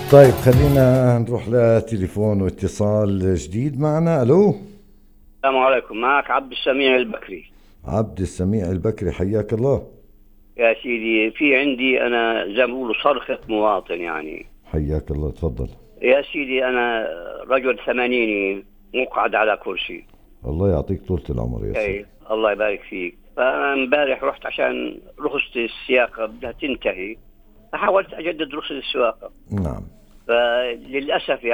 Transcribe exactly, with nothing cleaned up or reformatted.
طيب خلينا نروح لتليفون واتصال جديد معنا. الو. السلام عليكم، معك عبد السميع البكري. عبد السميع البكري، حياك الله. يا سيدي، في عندي أنا زي ما بيقولوا صرخة مواطن يعني. حياك الله، تفضل. يا سيدي، أنا رجل ثمانيني مقعد على كرسي. الله يعطيك طولة العمر يا سيدي. أي الله يبارك فيك. فأنا امبارح رحت عشان رخصة السياقة بدها تنتهي، فحاولت أجدد رخصة السواقة. نعم. فللأسف